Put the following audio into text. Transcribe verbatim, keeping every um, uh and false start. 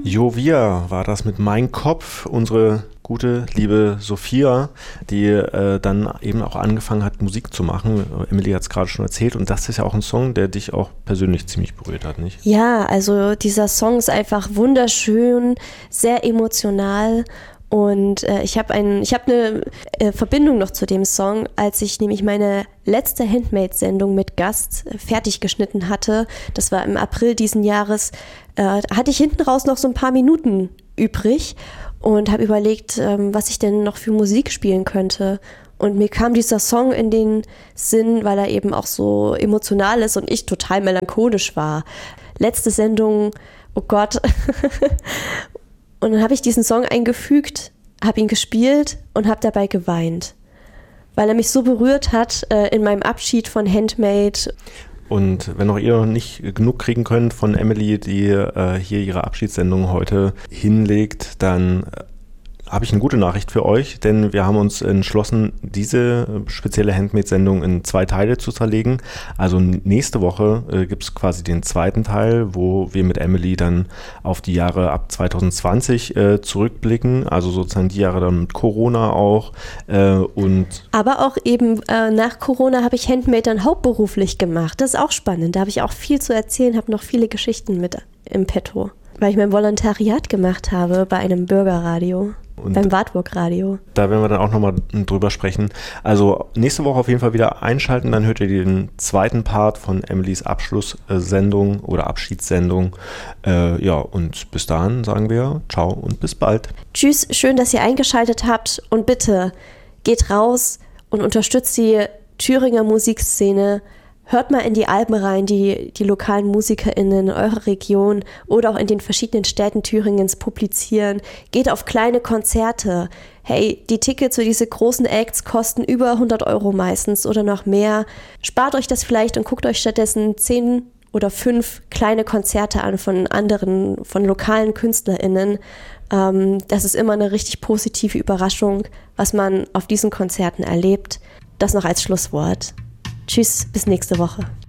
Jovia war das mit Mein Kopf, unsere gute, liebe Sophia, die äh, dann eben auch angefangen hat, Musik zu machen. Emily hat es gerade schon erzählt und das ist ja auch ein Song, der dich auch persönlich ziemlich berührt hat, nicht? Ja, also dieser Song ist einfach wunderschön, sehr emotional. Und äh, ich habe ein, ich habe eine äh, Verbindung noch zu dem Song, als ich nämlich meine letzte Handmade-Sendung mit Gast äh, fertig geschnitten hatte. Das war im April diesen Jahres. Äh, hatte ich hinten raus noch so ein paar Minuten übrig und habe überlegt, ähm, was ich denn noch für Musik spielen könnte. Und mir kam dieser Song in den Sinn, weil er eben auch so emotional ist und ich total melancholisch war. Letzte Sendung, oh Gott. Und dann habe ich diesen Song eingefügt, habe ihn gespielt und habe dabei geweint, weil er mich so berührt hat äh, in meinem Abschied von Handmade. Und wenn auch ihr noch nicht genug kriegen könnt von Emily, die äh, hier ihre Abschiedssendung heute hinlegt, dann äh, habe ich eine gute Nachricht für euch, denn wir haben uns entschlossen, diese spezielle Handmade-Sendung in zwei Teile zu zerlegen. Also nächste Woche äh, gibt es quasi den zweiten Teil, wo wir mit Emily dann auf die Jahre ab zwanzig zwanzig äh, zurückblicken, also sozusagen die Jahre dann mit Corona auch. Äh, und Aber auch eben äh, nach Corona habe ich Handmade dann hauptberuflich gemacht. Das ist auch spannend, da habe ich auch viel zu erzählen, habe noch viele Geschichten mit im Petto, weil ich mein Volontariat gemacht habe bei einem Bürgerradio. Und beim Wartburg-Radio. Da werden wir dann auch nochmal drüber sprechen. Also nächste Woche auf jeden Fall wieder einschalten, dann hört ihr den zweiten Part von Emilys Abschlusssendung oder Abschiedssendung. Äh, ja, und bis dahin sagen wir ciao und bis bald. Tschüss, schön, dass ihr eingeschaltet habt und bitte geht raus und unterstützt die Thüringer Musikszene. Hört mal in die Alben rein, die die lokalen MusikerInnen in eurer Region oder auch in den verschiedenen Städten Thüringens publizieren. Geht auf kleine Konzerte. Hey, die Tickets für diese großen Acts kosten über hundert Euro meistens oder noch mehr. Spart euch das vielleicht und guckt euch stattdessen zehn oder fünf kleine Konzerte an von anderen, von lokalen KünstlerInnen. Ähm, das ist immer eine richtig positive Überraschung, was man auf diesen Konzerten erlebt. Das noch als Schlusswort. Tschüss, bis nächste Woche.